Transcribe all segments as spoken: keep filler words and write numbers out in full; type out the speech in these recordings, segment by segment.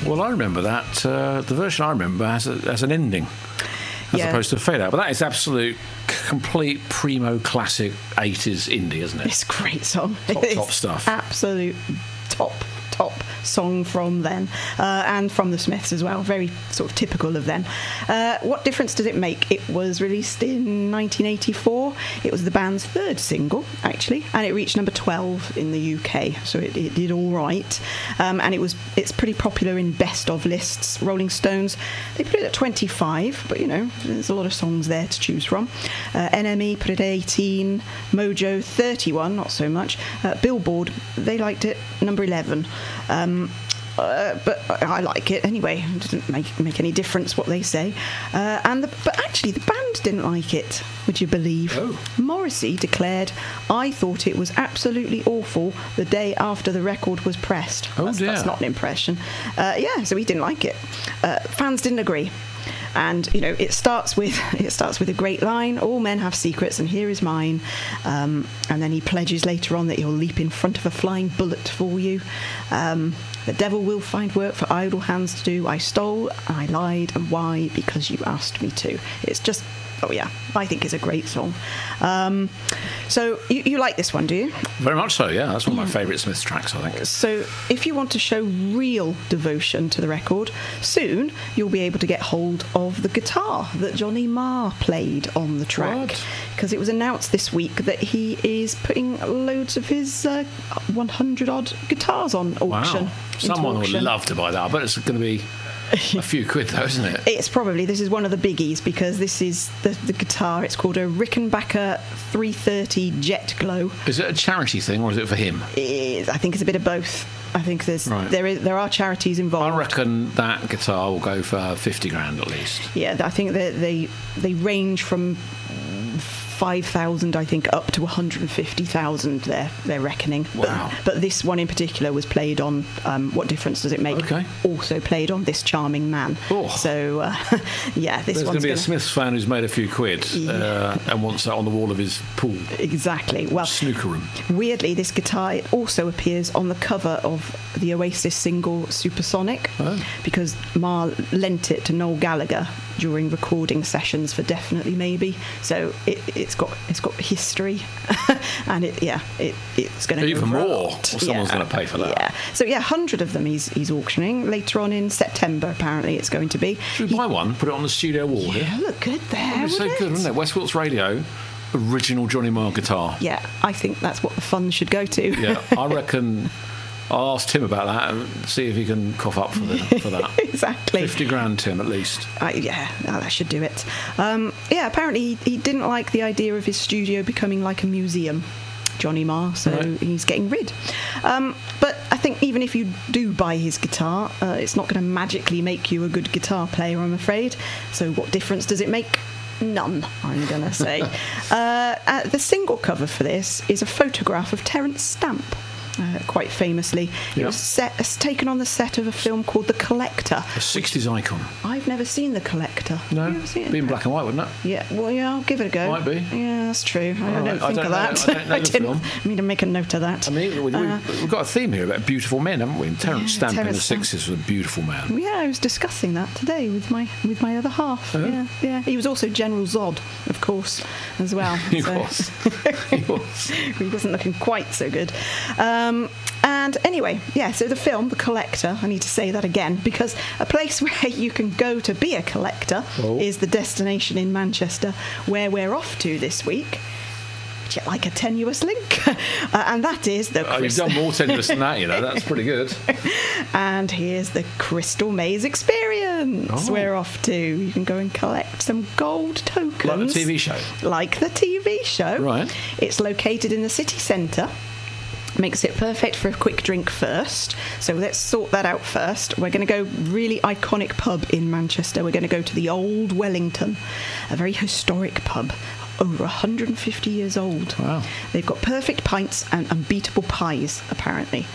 Well, I remember that. Uh, the version I remember has, a, has an ending as yeah. opposed to a fade out. But that is absolute, complete primo classic eighties indie, isn't it? It's a great song. Top, top stuff. Absolute top, top song from them, uh, and from the Smiths as well. Very sort of typical of them. Uh, what difference does it make? It was released in nineteen eighty-four. It was the band's third single, actually, and it reached number twelve in the U K, so it, it did all right. Um, and it was it's pretty popular in best of lists. Rolling Stones, they put it at twenty-five, but you know, there's a lot of songs there to choose from. Uh, N M E put it at eighteen, Mojo thirty-one, not so much. Uh, Billboard, they liked it, number eleven. Um, Uh, but I like it anyway. It doesn't make make any difference what they say. Uh, and the, but actually, the band didn't like it. Would you believe? Oh. Morrissey declared, "I thought it was absolutely awful the day after the record was pressed." Oh that's, dear. That's not an impression. Uh, yeah, so he didn't like it. Uh, fans didn't agree. And you know, it starts with it starts with a great line: "All men have secrets, and here is mine." Um, and then he pledges later on that he'll leap in front of a flying bullet for you. Um, the devil will find work for idle hands to do. I stole, I lied, and why? Because you asked me to. It's just, oh yeah, I think it's a great song. Um, so you, you like this one, do you? Very much so, yeah. That's one of my favourite Smiths tracks, I think. So if you want to show real devotion to the record, soon you'll be able to get hold of the guitar that Johnny Marr played on the track. Because it was announced this week that he is putting loads of his uh, one hundred odd guitars on auction. Wow. Someone auction. would love to buy that. I bet it's going to be a few quid, though, isn't it? It's probably, this is one of the biggies, because this is the, the guitar. It's called a Rickenbacker three thirty Jet Glow. Is it a charity thing, or is it for him? It is, I think it's a bit of both. I think there's Right. there is there are charities involved. I reckon that guitar will go for fifty grand at least. Yeah, I think that they they range from five thousand, I think, up to one hundred fifty thousand. They're they're reckoning. Wow. But, but this one in particular was played on. Um, what difference does it make? Okay. Also played on This Charming Man. Oh. So uh, yeah, this There's going one's to be a gonna... Smiths fan who's made a few quid Yeah. uh, and wants that on the wall of his pool. Exactly. Well, Snooker room. weirdly, this guitar it also appears on the cover of the Oasis single Supersonic, Oh. because Marr lent it to Noel Gallagher during recording sessions for Definitely Maybe. So it, it's got it's got history, and it yeah it it's going to Even go for a more. lot. Well, someone's Yeah. gonna pay for that. Yeah. So yeah, hundred of them he's he's auctioning later on in September. Apparently, it's going to be. Should we buy one, put it on the studio wall here? Yeah, look good there. That'd be so wouldn't good, it? wouldn't it? West Wilts Radio, original Johnny Marr guitar. Yeah, I think that's what the fun should go to. Yeah, I reckon I'll ask Tim about that and see if he can cough up for, the, for that. Exactly. fifty grand, Tim, at least. Uh, yeah, no, that should do it. Um, yeah, apparently he, he didn't like the idea of his studio becoming like a museum, Johnny Marr, so Right. he's getting rid. Um, but I think even if you do buy his guitar, uh, it's not going to magically make you a good guitar player, I'm afraid. So what difference does it make? None, I'm going to say. uh, uh, the single cover for this is a photograph of Terence Stamp. Uh, quite famously, it Yeah. was set, it's taken on the set of a film called The Collector. A sixties icon. I've never seen The Collector. No, Have you ever seen it? be in black and white, wouldn't it? Yeah, well, yeah, I'll give it a go. Might be. Yeah, that's true. I All don't right, think I don't of know- that. I don't know the didn't film. mean to make a note of that. I mean, we, Uh, we, we've got a theme here about beautiful men, haven't we? And Terence Yeah, Stamp in Terence the Stamp. sixties was a beautiful man. Yeah, I was discussing that today with my with my other half. Oh. Yeah, yeah. He was also General Zod, of course, as well. He so- was. He was. he wasn't looking quite so good. Um, and anyway, yeah, so the film, The Collector, I need to say that again, because a place where you can go to be a collector Oh. is the destination in Manchester where we're off to this week. Which is like a tenuous link. uh, and that is the... Oh, you've Chris- done more tenuous than that, you know. That's pretty good. And here's the Crystal Maze Experience Oh. we're off to. You can go and collect some gold tokens. Like the T V show. Like the T V show. Right. It's located in the city centre. Makes it perfect for a quick drink first. So let's sort that out first. We're going to go really iconic pub in Manchester. We're going to go to the Old Wellington, a very historic pub. Over one hundred fifty years old. Wow. They've got perfect pints and unbeatable pies, apparently.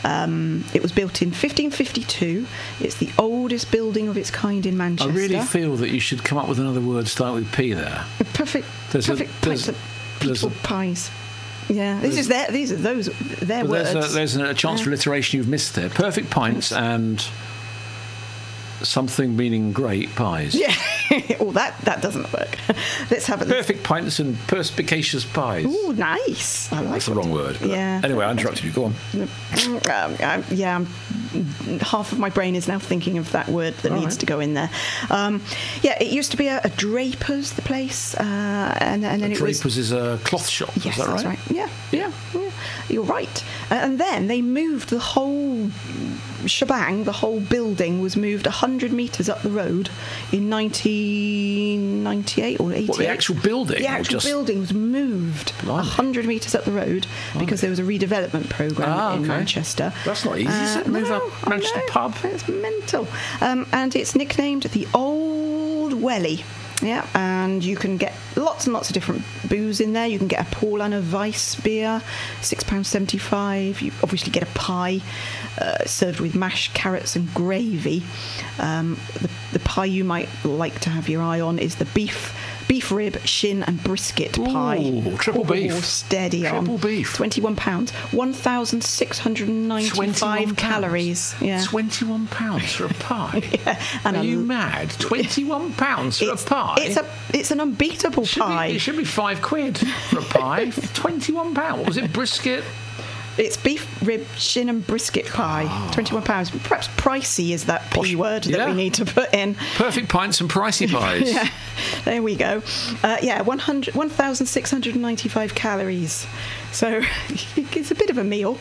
Um, it was built in fifteen fifty-two. It's the oldest building of its kind in I Manchester. really feel that you should come up with another word starting with P there. Perfect, There's a- perfect there's- pints and there's a- beautiful pies. Yeah, this is their, these are those, their But words. there's a, there's a chance for alliteration you've missed there. Perfect pints and something meaning great pies. Yeah. Oh, that, that doesn't work. Let's have a Perfect pints and perspicacious pies. Ooh, nice. I like That's the it. wrong word. but- Yeah. Anyway, I interrupted you. Go on. Um, um, yeah, I'm, half of my brain is now thinking of that word that All needs right. to go in there. Um, yeah, it used to be a, a Draper's, the place, uh, and, and then it was. Draper's is a cloth shop. Yes, is that right? that's right. Yeah, yeah, yeah. You're right. Uh, and then they moved the whole shebang, the whole building was moved one hundred metres up the road in nineteen ninety-eight or eighty-eight. What, the actual building? The or actual just... building was moved Blimey. one hundred metres up the road because there was a redevelopment programme Ah, in okay. Manchester. That's not easy, is it? Uh, Move no, up I Manchester know. pub. It's mental. Um, and it's nicknamed the Old Welly. Yeah, and you can get lots and lots of different booze in there. You can get a Paulaner Weiss beer, six pounds seventy-five. You obviously get a pie uh, served with mashed carrots and gravy. Um, the, the pie you might like to have your eye on is the beef beef rib, shin and brisket pie. Ooh, triple Oh, beef. Steady on. Triple beef. twenty-one pounds. one thousand six hundred ninety-five calories. Yeah. twenty-one pounds for a pie? Yeah, and Are a- you mad? twenty-one pounds for a It's, pie? it's a it's an unbeatable Should pie. Be, it should be five quid for a pie. twenty-one pounds. What was it? Brisket? It's beef rib, shin and brisket pie. twenty-one pounds. Perhaps pricey is that P word that yeah. we need to put in. Perfect pints and pricey pies. Yeah, there we go. Uh, yeah, one hundred one thousand six hundred ninety-five calories. So it's a bit of a meal.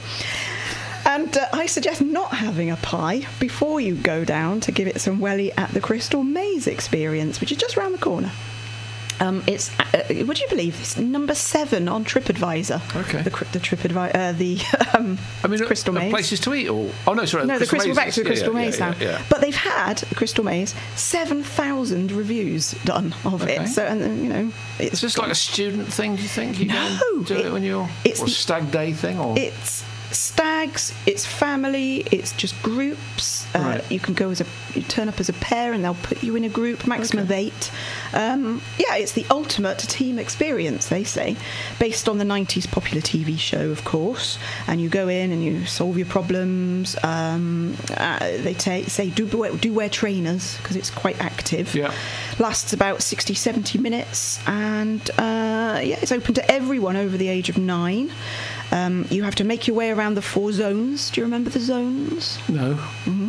And uh, I suggest not having a pie before you go down to give it some welly at the Crystal Maze Experience, which is just round the corner. Um, it's uh, would you believe it's number seven on TripAdvisor? Okay. The, the TripAdvisor, uh, the um, I mean, Crystal uh, Maze. places to eat, or oh no, sorry, No, the Crystal, Maze back is- to the yeah, Crystal yeah, Maze yeah, now. yeah, yeah. But they've had the Crystal Maze seven thousand reviews done of Okay. it. So and uh, you know, Is it's this like a student thing? Do you think you No, go and do it, it- when you're it's- or a stag day thing, or it's stags, it's family, it's just groups. Uh, Right. You can go as a, you turn up as a pair, and they'll put you in a group, maximum of eight. Um, yeah, it's the ultimate team experience, they say, based on the nineties popular T V show, of course. And you go in and you solve your problems. Um, uh, they ta- say do wear, do wear trainers because it's quite active. Yeah. Lasts about sixty, seventy minutes, and uh, yeah, it's open to everyone over the age of nine. Um, you have to make your way around the four zones. Do you remember the zones? no?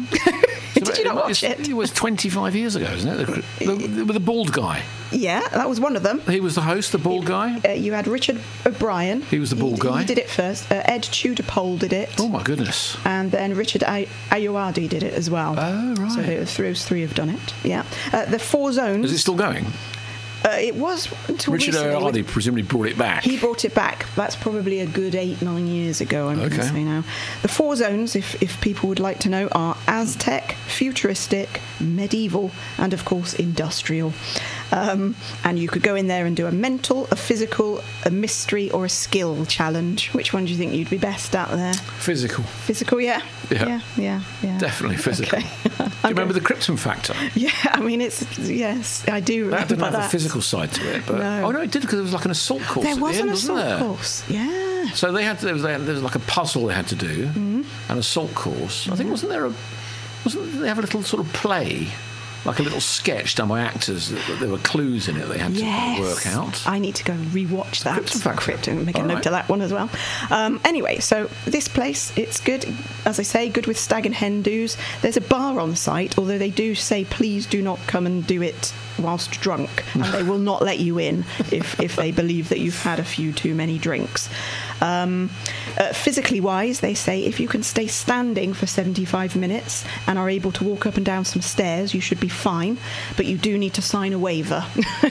Did you not watch It's- it? It was twenty-five years ago, isn't it? The, the, with the bald guy. Yeah, that was one of them. He was the host, the bald guy. Uh, you had Richard O'Brien. He was the bald he, guy. He did it first. Uh, Ed Tudor-Pole did it. Oh my goodness. And then Richard Ay- Ayoade did it as well. Oh, right. So those those three have done it. Yeah. Uh, the four zones. Is it still going? Uh, it was until Richard recently. Hardy presumably brought it back. He brought it back. That's probably a good eight, nine years ago, I'm going to Okay. say now. The four zones, if, if people would like to know, are Aztec, futuristic, medieval, and of course industrial. Um, and you could go in there and do a mental, a physical, a mystery, or a skill challenge. Which one do you think you'd be best at there? Physical. Physical, yeah. Yeah. Yeah, yeah, yeah. Definitely physical. Okay. Do you remember the Krypton Factor? Yeah, I mean, it's, yes, I do That remember didn't have that. a physical side to it. But, No. Oh, no, it did because there was like an assault course There at was the an end, wasn't assault there? course, yeah. So they had to, there, was, there was like a puzzle they had to do, Mm-hmm. an assault course. I think wasn't there a wasn't did they have a little sort of play, like a little sketch done by actors that, that there were clues in it they had Yes. to work out. I need to go and rewatch that. Krypton Factor. Krypton, make a All note right. of that one as well. Um, anyway, so this place, it's good, as I say, good with stag and hen do's. There's a bar on site, although they do say please do not come and do it whilst drunk, and they will not let you in if, if they believe that you've had a few too many drinks. Um, uh, physically wise, they say if you can stay standing for seventy-five minutes and are able to walk up and down some stairs, you should be fine, but you do need to sign a waiver.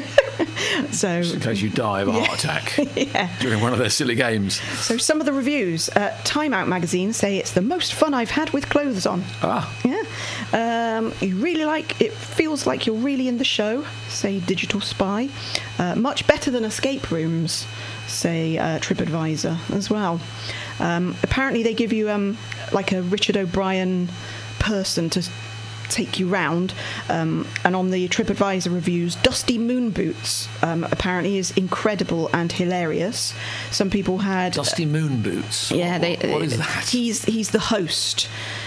So, Just in case you die of a heart attack yeah. during one of their silly games. So some of the reviews, uh, Time Out magazine say it's the most fun I've had with clothes on. Ah, Yeah. Um, you really like, it feels like you're really in the show, say Digital Spy. Uh, much better than escape rooms, say uh, TripAdvisor as well. Um, apparently they give you um, like a Richard O'Brien person to take you round, um, and on the TripAdvisor reviews, Dusty Moon Boots um, apparently is incredible and hilarious. Some people had Dusty Moon Boots. yeah, they, What is that? He's he's the host.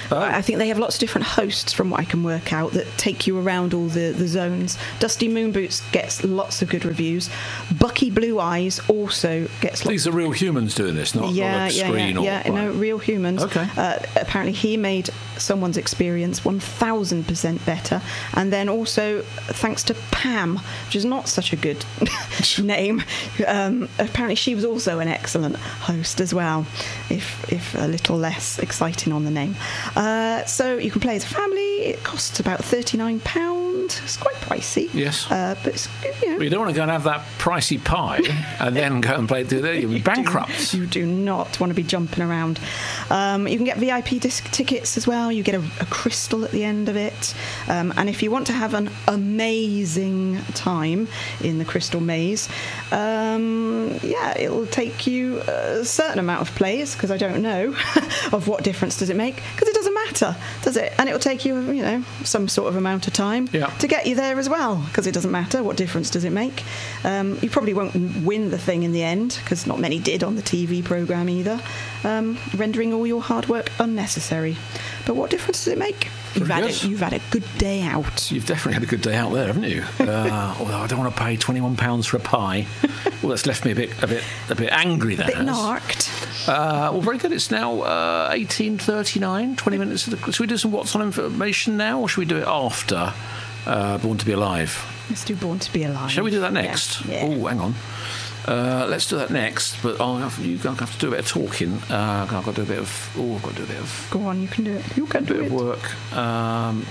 Oh. I think they have lots of different hosts, from what I can work out, that take you around all the, the zones. Dusty Moon Boots gets lots of good reviews. Bucky Blue Eyes also gets lots. These are real humans doing this, not, yeah, not a yeah, screen yeah, or... yeah, right. no, real humans. Okay. Uh, apparently he made someone's experience one thousand percent better. And then also, thanks to Pam, which is not such a good name, um, apparently she was also an excellent host as well, if, if a little less exciting on the name. Uh, so you can play as a family. It costs about thirty-nine pounds. It's quite pricey. Yes. Uh, but, it's, you know... Well, you don't want to go and have that pricey pie and then go and play it through there. You'll be bankrupt. You do not want to be jumping around. Um, you can get V I P disc tickets as well. You get a, a crystal at the end of it. Um, and if you want to have an amazing time in the Crystal Maze, um, yeah, it'll take you a certain amount of plays, because I don't know of what difference does it make, because it doesn't matter, does it? And it'll take you, you know, some sort of amount of time yeah. to get you there as well, because it doesn't matter. What difference does it make? Um, you probably won't win the thing in the end, because not many did on the T V programme either, um, rendering all your hard work unnecessary. But what difference does it make? You've had, a, you've had a good day out. You've definitely had a good day out there, haven't you? Uh, although I don't want to pay twenty-one pounds for a pie. Well, that's left me a bit, a bit, a bit angry. That a bit has. narked. Uh, well, very good. It's now uh, eighteen thirty-nine. Twenty minutes. Of the, should we do some What's On information now, or should we do it after uh, Born to Be Alive? Let's do Born to Be Alive. Shall we do that next? Yeah. yeah. Oh, hang on. Uh, let's do that next, but I'll have, you're going to have to do a bit of talking. Uh, I've got to do a bit of. Oh, I've got to do a bit of. Go on, you can do it. You can do bit it. of work. Um,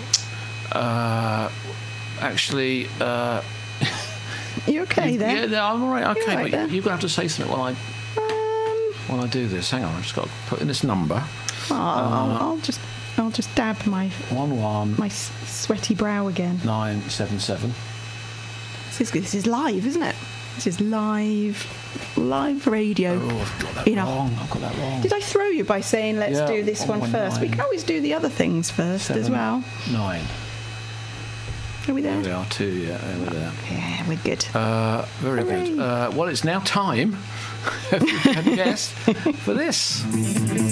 uh, actually, uh, you okay there? Yeah, no, I'm all right. Okay, You're right but there. you're going to have to say something while I Um, while I do this. Hang on, I've just got to put in this number. oh, I'll, I'll just, I'll just dab my One one my s- sweaty brow again. nine seven seven. This is this is live, isn't it? This is live, live radio. Oh, I've got that You know. wrong. I've got that wrong. Did I throw you by saying let's Yeah, do this one one first? We nine. can always do the other things first Seven, as well. Nine. Are we there? There we are. Two. Yeah, there we're there. Yeah, we're good. Uh, very Hooray. good. Uh, well, it's now time. Have you guessed for this?